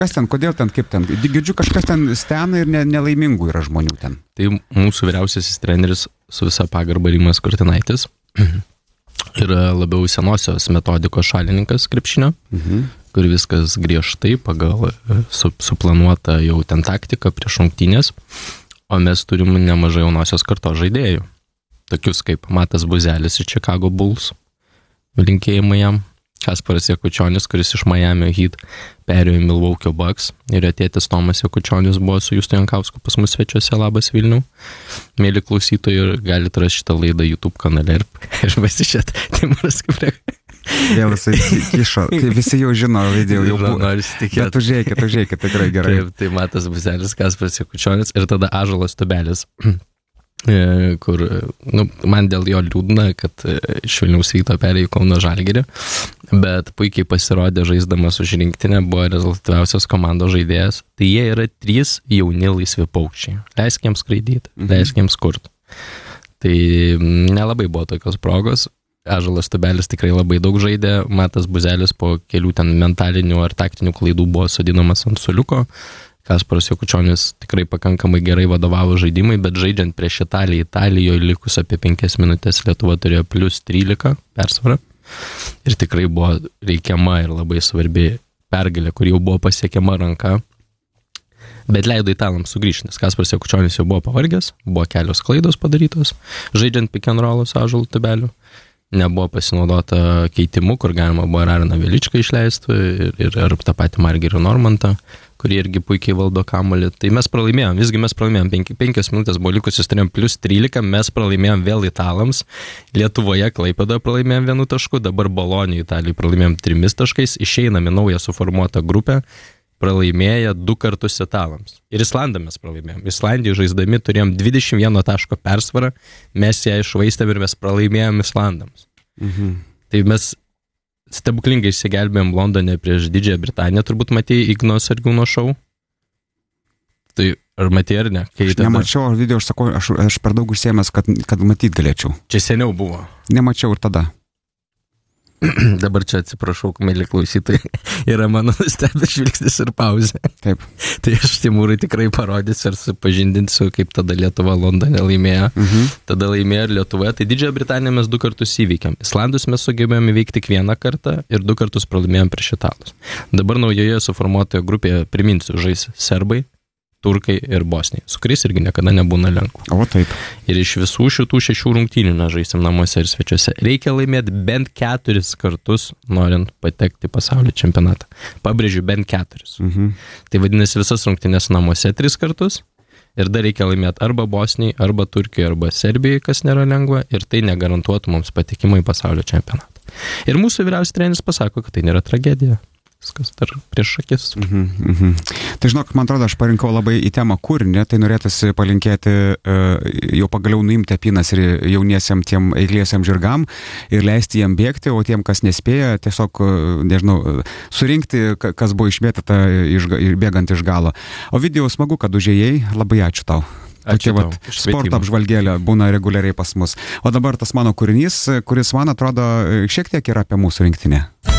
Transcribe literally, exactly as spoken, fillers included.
Kas ten, kodėl ten, kaip ten? Girdžiu, kažkas ten stena ir ne, nelaimingų yra žmonių ten. Tai mūsų vyriausiasis treneris su visa pagarba Rimas Kurtinaitis yra labiau senosios metodikos šalininkas krepšinio, mhm. kur viskas griežtai pagal su, suplanuotą jau ten taktiką prieš rungtynės, o mes turim nemažai jaunosios kartos žaidėjų. Tokius kaip Matas Buzelis iš Chicago Bulls, linkėjimai jam. Kasparas Jakučionis, kuris iš Miami Heat perėjo į Milwaukee Bucks ir tėtis Tomas Jakučionis buvo su Justu Jankausku pas mus svečiuose. Labas Vilnių. Mėly klausytojai, galite rasti šitą laidą YouTube kanale ir, ir pasižiūrėt. Timuras Kiprek. Vėl jisai kišo, tai visi jau žino video, jau buvo. Bet užėkit, užėkit, tikrai gerai. Taip, tai Matas Buzelis, Kasparas Jakučionis ir tada Ąžuolas Tubelis, kur, nu, man dėl jo liūdna, kad iš Vilniaus Ryto perėjo į Kauno Žalgirį, bet puikiai pasirodė žaisdamas už rinktinę, buvo rezultatyviausios komandos žaidėjas. Tai jie yra trys jauni laisvi paukščiai. Leisk jiems skraidyti, leisk jiems kurti. Tai nelabai buvo tokios progos. Ąžuolas Tubelis tikrai labai daug žaidė, Matas Buzelis po kelių ten mentalinių ar taktinių klaidų buvo sodinamas ant suoliuko. Kasparas Jakučionis tikrai pakankamai gerai vadovavo žaidimai, bet žaidžiant prieš Italiją, Italijoje likus apie penkias minutės Lietuva turėjo plus trylika persvarą ir tikrai buvo reikiama ir labai svarbi pergalė, kur jau buvo pasiekiama ranka, bet leido italams sugrįžti, nes Kasparas Jakučionis jau buvo pavargęs, buvo kelios klaidos padarytos, žaidžiant pick and roll su Ąžuolu Tubeliu. Nebuvo pasinaudota keitimu, kur galima buvo Araną Veličką išleisti ir, ir, ir tą patį Margerį Normantą, kurie irgi puikiai valdo kamuolį. Tai mes pralaimėjom, visgi mes pralaimėjom, penki, penkios minutės buvo likusios, turėjom plus trylika, mes pralaimėjom vėl italams, Lietuvoje Klaipėdoje pralaimėjom vienu tašku, dabar Bolonijoje Italijai pralaimėjom trimis taškais, išeinam į naują suformuotą grupę, pralaimėję du kartus italams. Ir Islandą mes pralaimėjom. Islandijai žaisdami turėjom dvidešimt vieno taško persvarą, mes ją išvaistėm ir mes pralaimėjom Islandams. Mhm. Tai mes stebuklingai išsigelbėjom Londone prieš Didžiąją Britaniją, turbūt matėjai Igno Sargiūno šou. Tai ar matėjai ar ne? Kai aš tada... nemačiau video, aš sakau, aš, aš per daug užsiėmęs, kad, kad matyt galėčiau. Čia seniau buvo. Nemačiau ir tada. Dabar čia atsiprašau, mėly klausytojai, yra mano nustebęs žvilgsnis ir pauzė. Taip. Tai aš Timūrai tikrai parodysiu ir supažindinsiu, kaip tada Lietuva Londone laimėjo. Mhm. Tada laimėjo ir Lietuvoje. Tai Didžiąją Britaniją mes du kartus įveikėm. Islandus mes sugebėjome įveikti tik vieną kartą ir du kartus pralaimėjom prieš italus. Dabar naujoje suformuotoje grupėje, priminsiu, žais serbai, turkai ir bosniai, su kuriais irgi niekada nebūna lengva. O taip. Ir iš visų šitų šešių rungtynių mes žaisim namuose ir svečiuose. Reikia laimėti bent keturis kartus, norint patekti į pasaulio čempionatą. Pabrėžiu, bent keturis. Mhm. Tai vadinasi visas rungtynės namuose tris kartus. Ir dar reikia laimėti arba Bosnijai, arba Turkijai, arba Serbijai, kas nėra lengva. Ir tai negarantuotų mums patekimą į pasaulio čempionatą. Ir mūsų vyriausias treneris pasako, kad tai nėra tragedija. Viskas dar prieš akis. Mhm, mhm. Tai žinok, man atrodo, aš parinkau labai į temą kūrinį, tai norėtųsi palinkėti uh, jau pagaliau nuimti apynas ir jauniesiam tiem eiliesiam žirgam ir leisti jiem bėgti, o tiem, kas nespėja, tiesiog, uh, nežinau, surinkti, kas buvo išmėtyta iš, bėgant iš galo. O video smagu, kad užėjai, labai ačiū tau. Tokia vat sporto apžvalgėlė būna reguliariai pas mus. O dabar tas mano kūrinys, kuris man atrodo šiek tiek yra apie mūsų rinktinę.